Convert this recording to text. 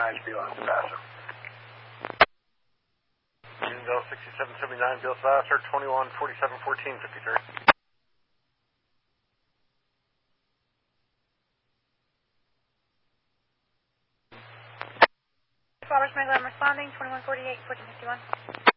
Beal Vassar. Unionville 6779, Beal Vassar, 214714, 53. Robert Smegler, I'm responding, 2148, 1451.